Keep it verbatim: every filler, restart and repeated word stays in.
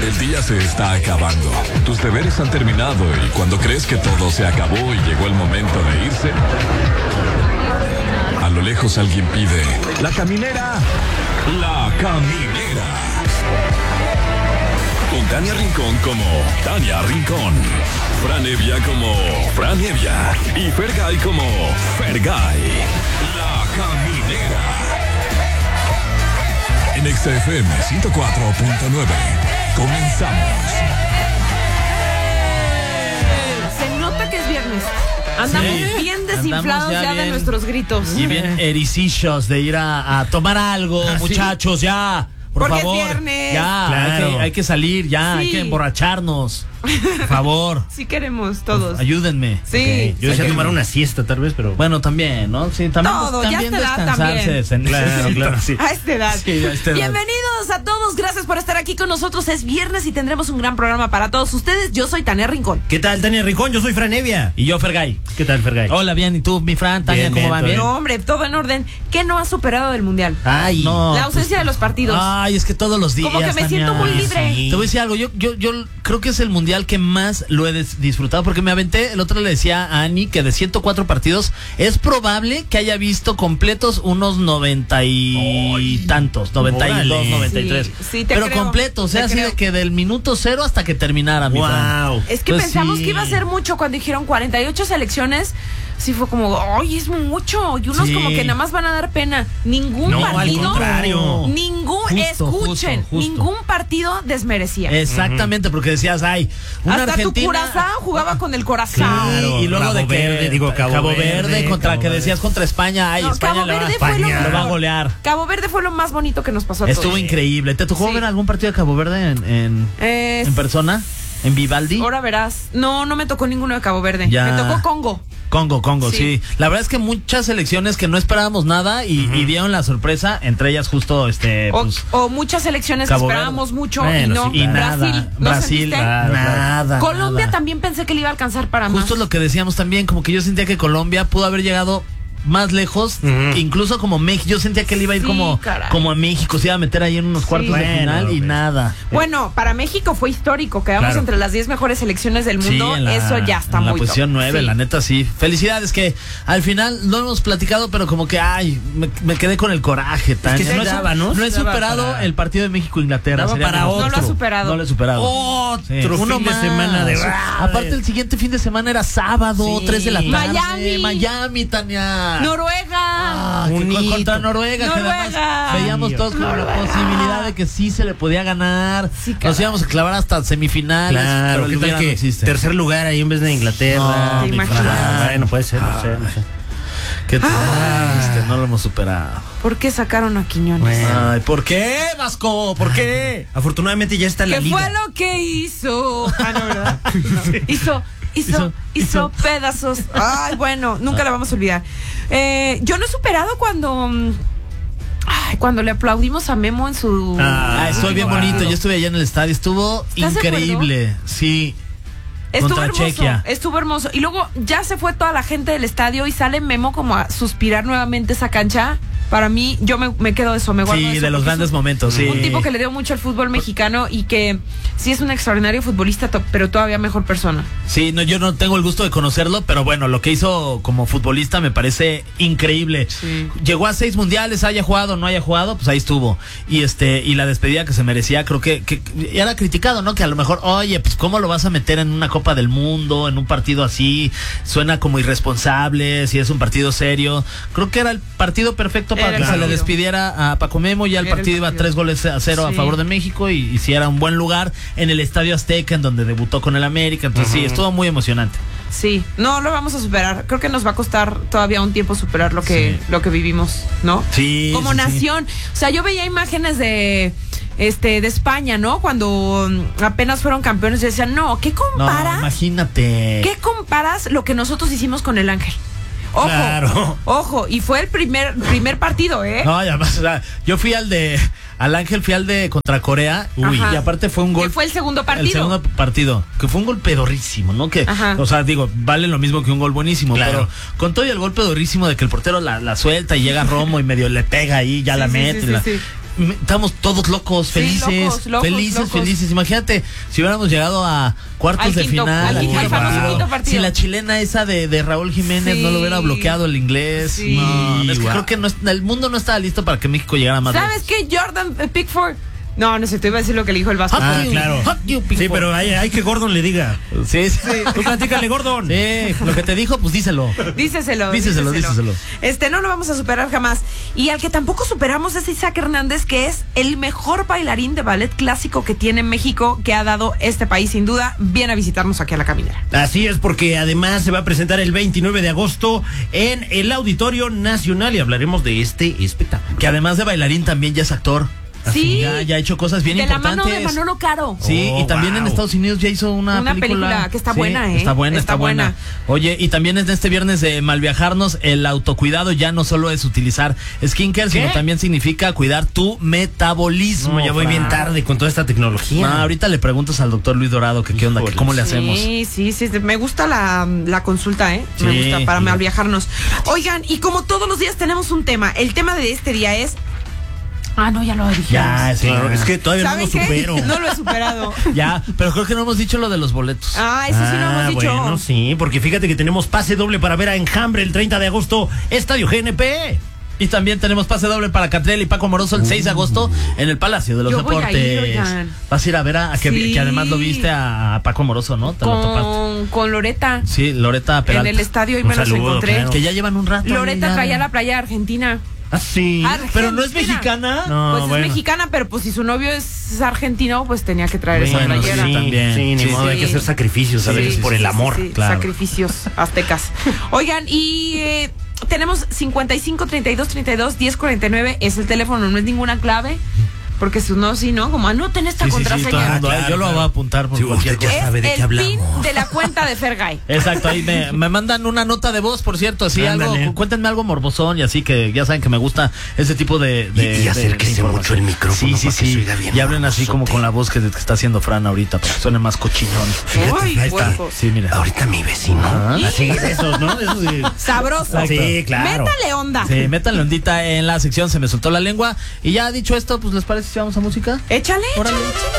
El día se está acabando. Tus deberes han terminado y cuando crees que todo se acabó y llegó el momento de irse, a lo lejos alguien pide: la caminera, la caminera. Con Tania Rincón como Tania Rincón, Fran Evia como Fran Evia y Fergay como Fergay. La caminera. En X F M ciento cuatro punto nueve. Comenzamos. Se nota que es viernes. Andamos sí, bien desinflados ya, ya bien, de nuestros gritos. Y bien ericillos de ir a, a tomar algo, ¿ah, muchachos, sí? Ya. Por Porque favor, es viernes. Ya, claro. hay, que, hay que salir, ya, sí. hay que emborracharnos. Por favor. Sí queremos todos. Ayúdenme. Sí. Okay. Yo decía sí. tomar una siesta tal vez, pero... Bueno, también, ¿no? Sí, también, Todo, también ya esta edad descansarse. Se claro, claro, sí. A esta edad. Sí, a esta edad. Bienvenidos a todos, gracias por estar aquí con nosotros. Es viernes y tendremos un gran programa para todos ustedes. Yo soy Tania Rincón. ¿Qué tal, Tania Rincón? Yo soy Fran Evia. Y yo, Fergay. ¿Qué tal, Fergay? Hola, bien. ¿Y tú, mi Fran? Tania, bien, ¿cómo bien, va? todo Bien. No, hombre, todo en orden. ¿Qué no ha superado del mundial? Ay, no. La ausencia pues, de los partidos. Ay, es que todos los días. Como que me Tania, siento muy libre. Sí. Te voy a decir algo, yo, yo, yo creo que es el mundial que más lo he des- disfrutado, porque me aventé, el otro le decía a Ani que de ciento cuatro partidos es probable que haya visto completos unos noventa y Ay, tantos, noventa y dos, órale. noventa y tres. Sí, sí, te Pero creo, completos, o sea, te así creo. de que del minuto cero hasta que terminara, mi Fran. Wow. Es que Pues pensamos sí. que iba a ser mucho cuando dijeron cuarenta y ocho selecciones. Sí fue como, ay, es mucho. Y unos Sí. como que nada más van a dar pena. Ningún No, al partido. contrario. Ningún, Justo, escuchen, justo, justo. ningún partido desmerecía. Exactamente, porque decías, ay, una Hasta Argentina. tu Curazao jugaba con el Curazao. Claro. Y luego Cabo de que Verde, digo, Cabo Verde, Verde, contra Cabo que Verde. decías contra España, ay, No, España Cabo le va, Verde fue lo España. lo va a mejor. golear. Cabo Verde fue lo más bonito que nos pasó a Estuvo todos. increíble. ¿Te tocó Sí. ver algún partido de Cabo Verde en, en, Eh, en persona? ¿En Vivaldi? Ahora verás. No, no me tocó ninguno de Cabo Verde. Ya. Me tocó Congo. Congo, Congo, sí. Sí. La verdad es que muchas selecciones que no esperábamos nada y, y dieron la sorpresa, entre ellas justo este O, pues, o muchas selecciones Cabo que esperábamos Verde. mucho Bueno, y no. y nada. Brasil. ¿No Brasil, sentiste? claro, nada. Colombia nada. también pensé que le iba a alcanzar para más. Justo lo que decíamos también, como que yo sentía que Colombia pudo haber llegado más lejos, Ujú. incluso como México. Yo sentía que él iba a ir Sí, como, caray. como a México, se iba a meter ahí en unos cuartos de Bueno, final y pues. nada. Bueno, para México fue histórico. Quedamos Claro. entre las diez mejores selecciones del mundo. Sí, en la- Eso ya está en la muy posición top. nueve, Sí. la neta sí. Felicidades, que al final no hemos platicado, pero como que, ay, me, me quedé con el coraje, Tania. que sí no, he, daba, ¿no? no he Sí daba superado para- el partido de México-Inglaterra. Daba sería para como- otro. No lo ha superado. No lo he superado. Otro Sí. fin Uno de más. semana de... Aparte, el siguiente fin de semana era sábado, Sí. tres de la tarde. Miami. Miami, Tania. Noruega. Ah, que Bonito. con- contra Noruega, que Noruega. además veíamos todos con la Noruega. posibilidad de que sí se le podía ganar. Sí, caray. Nos íbamos a clavar hasta semifinales. Claro, pero el ¿qué tal hubiera que no existe. tercer lugar ahí en vez de Inglaterra? No, ¿Te Mi imaginas? Fran. Bueno, puede ser, no sé, no sé. Qué triste, no lo hemos superado. ¿Por qué sacaron a Quiñones? Bueno. Ay, ¿por qué, Vasco? ¿Por qué? Afortunadamente ya está en la ¿Qué liga. fue lo que hizo? Ah, no, ¿verdad? No. Hizo, hizo, Hizo, hizo pedazos. Ay, bueno, nunca la vamos a olvidar. Eh, yo no he superado cuando... mm, Ay, cuando le aplaudimos a Memo en su... Ah, Ah, estuvo bien wow. bonito. Yo estuve allá en el estadio. Estuvo ¿Estás de increíble. Sí. Estuvo contra hermoso, Chequia. estuvo hermoso. Y luego ya se fue toda la gente del estadio y sale Memo como a suspirar nuevamente esa cancha. Para mí, yo me, me quedo de eso, me guardo Sí, eso, de los porque es grandes un- momentos, sí. Un tipo que le dio mucho al fútbol mexicano y que sí es un extraordinario futbolista, to- pero todavía mejor persona. Sí, no, yo no tengo el gusto de conocerlo, pero bueno, lo que hizo como futbolista me parece increíble. Sí. Llegó a seis mundiales, haya jugado o no haya jugado, pues ahí estuvo. Y este, y la despedida que se merecía, creo que, que y era criticado, ¿no? Que a lo mejor, oye, pues cómo lo vas a meter en una Copa del Mundo, en un partido así, suena como irresponsable, si es un partido serio. Creo que era el partido perfecto para Era que el se le partido. despidiera a Paco Memo, ya el Era el partido iba partido. tres goles a cero a Sí. favor de México y, y si era un buen lugar en el Estadio Azteca, en donde debutó con el América. Entonces sí, estuvo muy emocionante. Sí, no lo vamos a superar. Creo que nos va a costar todavía un tiempo superar lo que, Sí. lo que vivimos, ¿no? Sí, Como sí, sí. nación. O sea, yo veía imágenes de este de España, ¿no? Cuando mm, apenas fueron campeones y decían, no, ¿qué No, comparas? imagínate. ¿Qué comparas lo que nosotros hicimos con el Ángel? Ojo, Claro. ojo, y fue el primer primer partido, ¿eh? No, y además, o sea, yo fui al de, al Ángel fui al de contra Corea, uy, Ajá. y aparte fue un gol. Que fue el segundo partido. El segundo partido, que fue un gol pedorrísimo, ¿no? Que, Ajá. o sea, digo, vale lo mismo que un gol buenísimo, Claro. pero con todo y el gol pedorrísimo de que el portero la, la suelta y llega Romo y medio le pega ahí, ya Sí, la sí, mete. sí, la- sí, sí. me- estamos todos locos, Sí, felices, locos, locos, felices, locos. felices. Imagínate si hubiéramos llegado a cuartos Al de quinto- final, al al quinto- quinto al famoso partido. quinto partido. Si la chilena esa de, de Raúl Jiménez Sí. no lo hubiera bloqueado el inglés. Sí. No, es que Guau. creo que no es- el mundo no estaba listo para que México llegara más ¿Sabes qué? Jordan eh, Pickford. No, no sé, te iba a decir lo que le dijo el Vasco. Ah, you, claro. fuck you, Sí, Pickford. pero hay, hay que Gordon le diga. Sí, sí. Tú platícale, Gordon. Sí, lo que te dijo, pues díselo. Díceselo, Díceselo, díceselo. Este, no lo vamos a superar jamás. Y al que tampoco superamos es Isaac Hernández, que es el mejor bailarín de ballet clásico que tiene México, que ha dado este país sin duda. Viene a visitarnos aquí a la caminera. Así es, porque además se va a presentar el veintinueve de agosto en el Auditorio Nacional y hablaremos de este espectáculo. Que además de bailarín también ya es actor. Sí. Ya, ya ha hecho cosas bien de importantes. la mano de Manolo Caro. Sí, Oh, y también wow. en Estados Unidos ya hizo una, Una película que está Sí, buena, ¿eh? Está buena, Está está, buena. buena. Oye, y también en este viernes de Malviajarnos, el autocuidado ya no solo es utilizar skincare, sino también significa cuidar tu metabolismo. No, ya voy Fran. bien tarde con toda esta tecnología. No, ahorita le preguntas al doctor Luis Dorado que qué onda, que Híjoles. cómo le hacemos. Sí, sí, sí. Me gusta la, la consulta, ¿eh? Me Sí, gusta para sí. mal viajarnos. Oigan, y como todos los días tenemos un tema. El tema de este día es. Ah, no, ya lo dijimos. Ya, sí, Claro, ya. es que todavía no ¿Saben lo qué? supero. No lo he superado. Ya, pero creo que no hemos dicho lo de los boletos. Ah, eso sí lo Ah, hemos dicho. bueno, sí, porque fíjate que tenemos pase doble para ver a Enjambre el treinta de agosto, Estadio G N P. Y también tenemos pase doble para Catriel y Paco Moroso el seis de agosto en el Palacio de los Yo voy a Deportes. ir, oigan. Vas a ir a ver a, a que, Sí. que además lo viste a, a Paco Moroso, ¿no? Te lo topaste. Con, con Loreta. Sí, Loreta Peralta. En el estadio y Un me los saludo, encontré. claro. Que ya llevan un rato. Loreta ya. traía la playa argentina. Ah, sí. Argentina. Pero no es mexicana. No, pues es bueno. mexicana, pero pues si su novio es argentino, pues tenía que traer esa Bueno, playera. sí, también. Sí, ni Sí, modo, sí. hay que hacer sacrificios a Sí, veces sí, por sí, el sí, amor. sí, claro. Sacrificios aztecas. Oigan, y eh, tenemos cincuenta y cinco, treinta y dos, treinta y dos, diez, cuarenta y nueve. Es el teléfono, no es ninguna clave. Porque si no, sí, ¿no? Como anoten esta Sí, sí, sí, contraseña. todo el mundo, Claro, eh, yo lo claro. voy a apuntar por Sí, cualquier usted ya cosa. sabe de es qué el pin hablamos. de la cuenta de Fergay. Exacto, ahí me, me mandan una nota de voz, por cierto, así algo, Ándale. cuéntenme algo morbosón y así que ya saben que me gusta ese tipo de... de Y- y acérquese de- de mucho el micrófono Sí, sí, para que sí. se oiga bien Y hablen así como morbosote. con la voz que, que está haciendo Fran ahorita, para que suene más cochillón. Fíjate, Ay, ahí está. puercos. Sí, mira. Ahorita mi vecino. Ah. Así, de esos, ¿no? De esos de- Sabroso. Sí, claro. Métale onda. Sí, métanle ondita en la sección, se me soltó la lengua. Y ya dicho esto, pues ¿les parece si vamos a música? Échale. Órale. échale, échale.